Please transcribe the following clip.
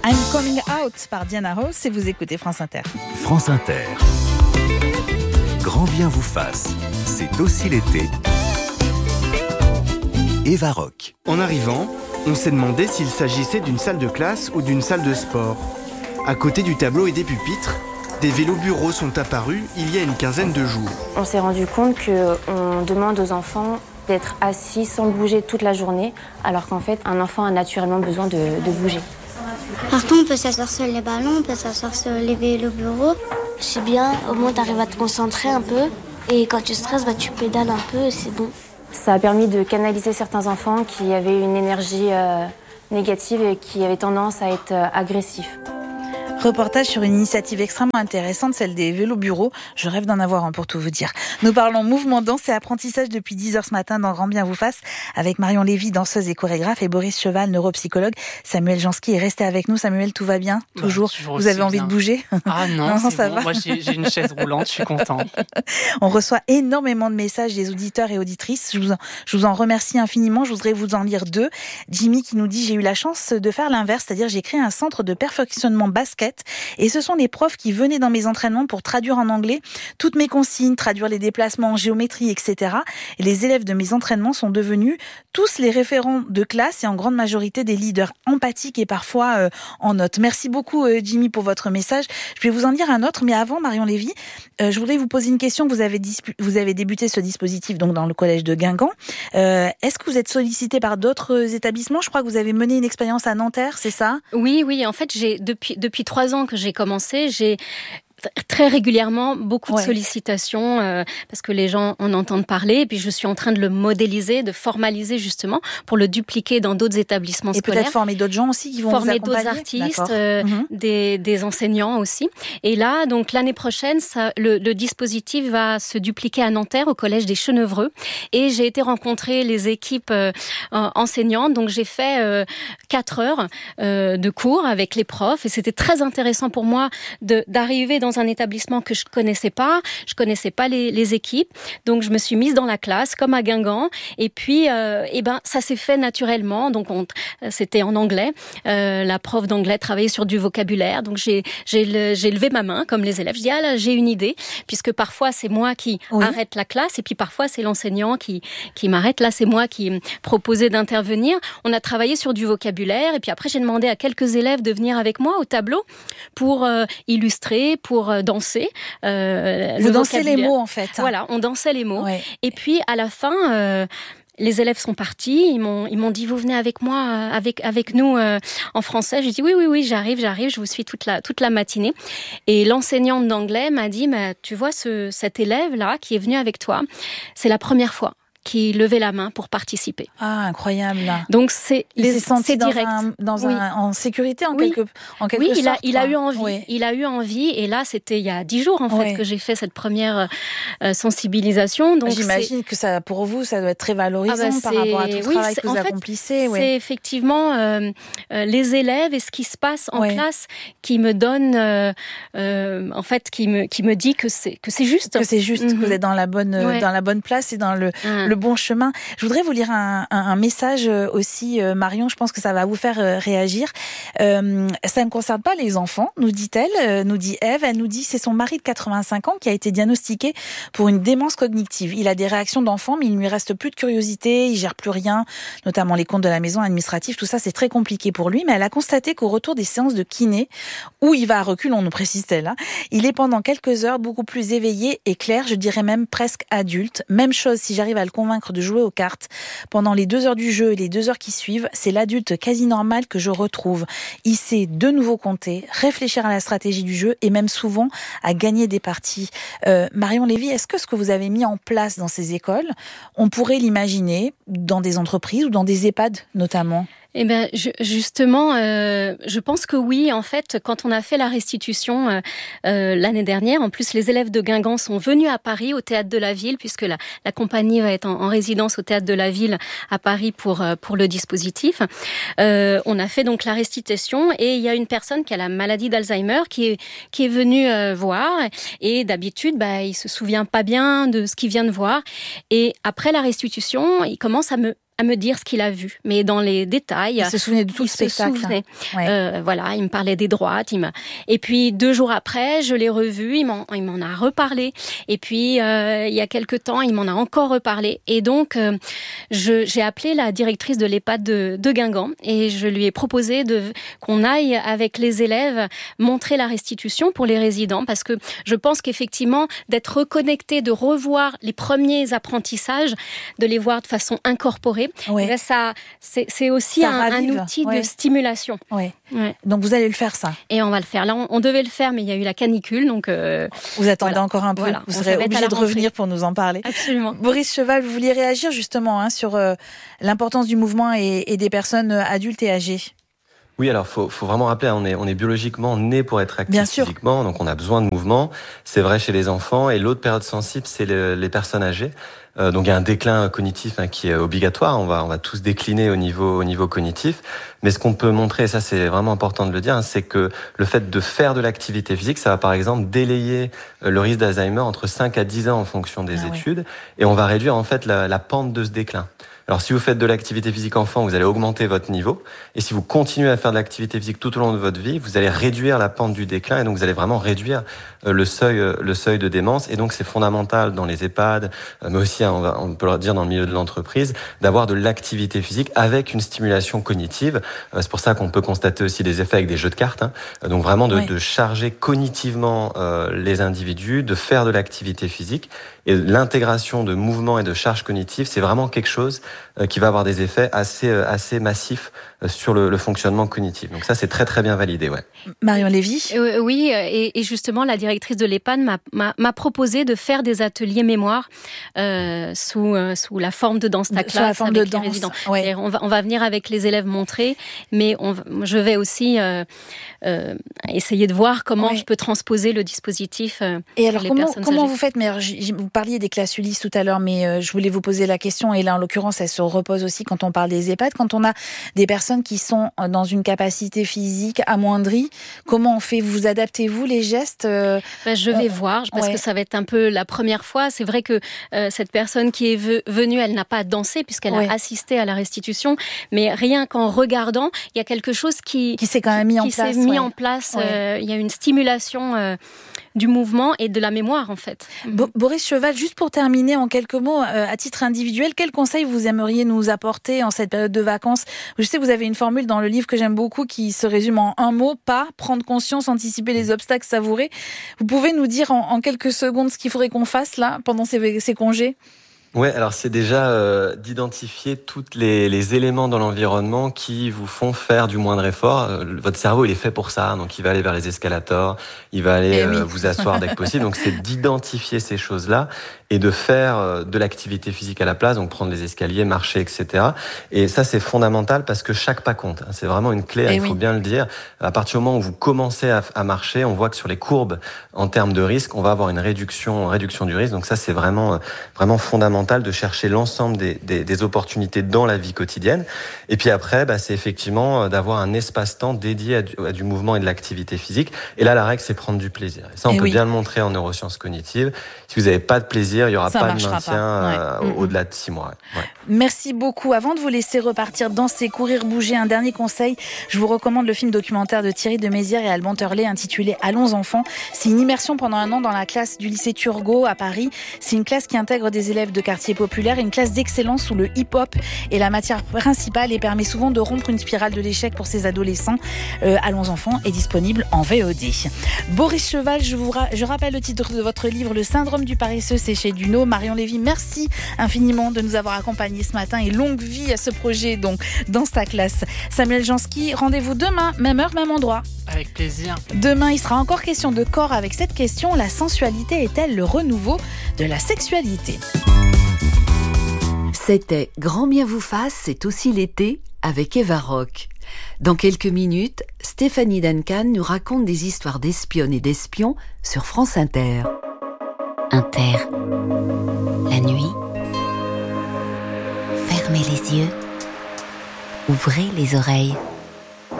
I'm Coming Out par Diana Ross et vous écoutez France Inter. France Inter. Grand bien vous fasse. C'est aussi l'été. Eva Rock. En arrivant, on s'est demandé s'il s'agissait d'une salle de classe ou d'une salle de sport. À côté du tableau et des pupitres, des vélos-bureaux sont apparus il y a une quinzaine de jours. On s'est rendu compte qu'on demande aux enfants d'être assis sans bouger toute la journée, alors qu'en fait, un enfant a naturellement besoin de bouger. Partout, on peut s'asseoir sur les ballons, on peut s'asseoir sur les vélos-bureaux. C'est bien, au moins t'arrives à te concentrer un peu. Et quand tu stresses, tu pédales un peu et c'est bon. Ça a permis de canaliser certains enfants qui avaient une énergie négative et qui avaient tendance à être agressifs. Reportage sur une initiative extrêmement intéressante, celle des vélos-bureaux. Je rêve d'en avoir un pour tout vous dire. Nous parlons mouvement, danse et apprentissage depuis 10h ce matin dans Grand bien vous fasse avec Marion Lévy, danseuse et chorégraphe, et Boris Cheval, neuropsychologue. Samuel Jansky est resté avec nous. Samuel, tout va bien? Toujours vous avez envie de bouger? Ah non, ça bon. va. Moi j'ai une chaise roulante, je suis content. On reçoit énormément de messages des auditeurs et auditrices. Je vous en remercie infiniment. Je voudrais vous en lire 2. Jimmy qui nous dit: j'ai eu la chance de faire l'inverse, c'est-à-dire j'ai créé un centre de perfectionnement basket. Et ce sont les profs qui venaient dans mes entraînements pour traduire en anglais toutes mes consignes, traduire les déplacements en géométrie, etc. Et les élèves de mes entraînements sont devenus tous les référents de classe et en grande majorité des leaders empathiques et parfois en notes. Merci beaucoup Jimmy pour votre message. Je vais vous en lire un autre, mais avant, Marion Lévy, je voudrais vous poser une question. Vous avez débuté ce dispositif donc dans le collège de Guingamp. Est-ce que vous êtes sollicité par d'autres établissements? Je crois que vous avez mené une expérience à Nanterre, c'est ça? Oui. En fait, depuis 3 ans que j'ai commencé, j'ai très régulièrement beaucoup de sollicitations parce que les gens en entendent parler et puis je suis en train de le modéliser, de formaliser justement pour le dupliquer dans d'autres établissements scolaires. Et peut-être former d'autres gens aussi qui vont vous accompagner. Former d'autres artistes, des enseignants aussi. Et là, donc l'année prochaine, le dispositif va se dupliquer à Nanterre au collège des Chenevreux et j'ai été rencontrer les équipes enseignantes. Donc j'ai fait 4 heures de cours avec les profs et c'était très intéressant pour moi d'arriver dans un établissement que je connaissais pas les équipes, donc je me suis mise dans la classe comme à Guingamp et puis ça s'est fait naturellement. Donc c'était en anglais, la prof d'anglais travaillait sur du vocabulaire, donc j'ai levé ma main comme les élèves, je dis là j'ai une idée, puisque parfois c'est moi qui arrête la classe et puis parfois c'est l'enseignant qui m'arrête. Là c'est moi qui proposais d'intervenir. On a travaillé sur du vocabulaire et puis après j'ai demandé à quelques élèves de venir avec moi au tableau pour illustrer, pour danser. Vous dansez les mots en fait. Voilà, on dansait les mots. Et puis à la fin, les élèves sont partis. Ils m'ont dit vous venez avec moi, avec nous en français. J'ai dit oui, j'arrive. Je vous suis toute la matinée. Et l'enseignante d'anglais m'a dit tu vois cet élève là qui est venu avec toi, c'est la première fois qui levait la main pour participer. Ah, incroyable. Donc c'est direct. En sécurité en quelque sorte. Il a eu envie. Oui. Il a eu envie et là c'était il y a 10 jours en fait que j'ai fait cette première sensibilisation. Donc j'imagine que ça pour vous ça doit être très valorisant par rapport à tout le travail que vous accomplissez. C'est effectivement les élèves et ce qui se passe en classe qui me donne en fait qui me dit que c'est juste. Que c'est juste, que vous êtes dans la bonne place et dans le bon chemin. Je voudrais vous lire un message aussi, Marion, je pense que ça va vous faire réagir. Ça ne concerne pas les enfants, nous dit-elle, nous dit Ève. Elle nous dit c'est son mari de 85 ans qui a été diagnostiqué pour une démence cognitive. Il a des réactions d'enfant, mais il ne lui reste plus de curiosité, il gère plus rien, notamment les comptes de la maison administrative, tout ça c'est très compliqué pour lui, mais elle a constaté qu'au retour des séances de kiné, où il va à reculons, nous précise-t-elle, il est pendant quelques heures beaucoup plus éveillé et clair, je dirais même presque adulte. Même chose si j'arrive à le convaincre de jouer aux cartes. Pendant les 2 heures du jeu et les 2 heures qui suivent, c'est l'adulte quasi normal que je retrouve. Il sait de nouveau compter, réfléchir à la stratégie du jeu et même souvent à gagner des parties. Marion Lévy, est-ce que ce que vous avez mis en place dans ces écoles, on pourrait l'imaginer dans des entreprises ou dans des EHPAD notamment ? Eh ben justement, je pense que oui. En fait, quand on a fait la restitution l'année dernière, en plus les élèves de Guingamp sont venus à Paris au Théâtre de la Ville, puisque la compagnie va être en résidence au Théâtre de la Ville à Paris pour le dispositif. On a fait donc la restitution et il y a une personne qui a la maladie d'Alzheimer qui est venue voir et d'habitude, il se souvient pas bien de ce qu'il vient de voir. Et après la restitution, il commence à me à me dire ce qu'il a vu, mais dans les détails. Il se souvenait de tout le spectacle. Voilà, il me parlait des droites. Et puis 2 jours après, je l'ai revu, il m'en a reparlé. Et puis il y a quelque temps, il m'en a encore reparlé. Et donc j'ai appelé la directrice de l'EHPAD de Guingamp et je lui ai proposé qu'on aille avec les élèves montrer la restitution pour les résidents, parce que je pense qu'effectivement d'être reconnecté, de revoir les premiers apprentissages, de les voir de façon incorporée, ça c'est aussi un outil de stimulation. Donc vous allez le faire, ça. Et on va le faire. Là, on devait le faire, mais il y a eu la canicule, donc vous attendez encore un peu. Vous serez obligé de revenir pour nous en parler. Absolument. Boris Cheval, vous vouliez réagir justement sur l'importance du mouvement et des personnes adultes et âgées. Oui, alors faut vraiment rappeler, on est biologiquement né pour être actif physiquement, donc on a besoin de mouvement. C'est vrai chez les enfants, et l'autre période sensible, c'est les personnes âgées. Donc il y a un déclin cognitif qui est obligatoire. On va tous décliner au niveau cognitif. Mais ce qu'on peut montrer, et ça c'est vraiment important de le dire, c'est que le fait de faire de l'activité physique, ça va par exemple délayer le risque d'Alzheimer entre 5 à 10 ans en fonction des études, et on va réduire en fait la pente de ce déclin. Alors si vous faites de l'activité physique enfant, vous allez augmenter votre niveau, et si vous continuez à faire de l'activité physique tout au long de votre vie, vous allez réduire la pente du déclin, et donc vous allez vraiment réduire le seuil de démence. Et donc c'est fondamental dans les EHPAD, mais aussi on peut le dire dans le milieu de l'entreprise, d'avoir de l'activité physique avec une stimulation cognitive. C'est pour ça qu'on peut constater aussi des effets avec des jeux de cartes. Donc vraiment de charger cognitivement les individus, de faire de l'activité physique. Et l'intégration de mouvements et de charges cognitives, c'est vraiment quelque chose qui va avoir des effets assez massifs sur le fonctionnement cognitif. Donc ça, c'est très très bien validé. Marion Lévy. Oui, et justement, la directrice de l'EHPAD m'a proposé de faire des ateliers mémoire sous la forme de danse ta classe avec les résidents. On va venir avec les élèves montrer, mais je vais aussi essayer de voir comment je peux transposer le dispositif et alors, pour les personnes comment âgées. vous faites? Mais vous parliez des classes Ulysse tout à l'heure, mais je voulais vous poser la question, et là en l'occurrence elle se repose aussi quand on parle des EHPAD, quand on a des personnes qui sont dans une capacité physique amoindrie, comment on fait? Vous adaptez-vous les gestes? Je vais voir, parce que ça va être un peu la première fois. C'est vrai que cette personne qui est venue, elle n'a pas dansé puisqu'elle a assisté à la restitution, mais rien qu'en regardant, il y a quelque chose qui s'est quand même mis en place. Il y a une stimulation du mouvement et de la mémoire, en fait. Boris Cheval, juste pour terminer en quelques mots, à titre individuel, quel conseil vous aimeriez nous apporter en cette période de vacances? Je sais que vous avez une formule dans le livre que j'aime beaucoup qui se résume en un mot: prendre conscience, anticiper les obstacles, savourer. Vous pouvez nous dire en quelques secondes ce qu'il faudrait qu'on fasse là, pendant ces congés? Ouais, alors c'est déjà d'identifier tous les éléments dans l'environnement qui vous font faire du moindre effort. Votre cerveau, il est fait pour ça, donc il va aller vers les escalators, il va aller vous asseoir dès que possible. Donc c'est d'identifier ces choses-là et de faire de l'activité physique à la place, donc prendre les escaliers, marcher, etc. Et ça, c'est fondamental parce que chaque pas compte. C'est vraiment une clé, il faut bien le dire. À partir du moment où vous commencez à marcher, on voit que sur les courbes, en termes de risque, on va avoir une réduction du risque. Donc ça, c'est vraiment fondamental de chercher l'ensemble des opportunités dans la vie quotidienne. Et puis après, c'est effectivement d'avoir un espace-temps dédié à du mouvement et de l'activité physique. Et là, la règle, c'est prendre du plaisir. Et ça, on peut bien le montrer en neurosciences cognitives. Si vous n'avez pas de plaisir, il n'y aura pas de maintien au-delà de 6 mois. Merci beaucoup. Avant de vous laisser repartir danser, courir, bouger, un dernier conseil. Je vous recommande le film documentaire de Thierry de Mézières et Alban Turlet intitulé Allons enfants. C'est une immersion pendant 1 an dans la classe du lycée Turgot à Paris. C'est une classe qui intègre des élèves de quartier populaire, une classe d'excellence où le hip-hop est la matière principale et permet souvent de rompre une spirale de l'échec pour ces adolescents. Allons enfants est disponible en VOD. Boris Cheval, je rappelle le titre de votre livre, Le syndrome du paresseux, c'est chez Duno. Marion Lévy, merci infiniment de nous avoir accompagnés ce matin et longue vie à ce projet donc dans ta classe. Samuel Jansky, rendez-vous demain, même heure, même endroit. Avec plaisir. Demain, il sera encore question de corps avec cette question: la sensualité est-elle le renouveau de la sexualité? C'était Grand bien vous fasse, c'est aussi l'été avec Eva Rock. Dans quelques minutes, Stéphanie Duncan nous raconte des histoires d'espionnes et d'espions sur France Inter. Inter. La nuit. Fermez les yeux. Ouvrez les oreilles.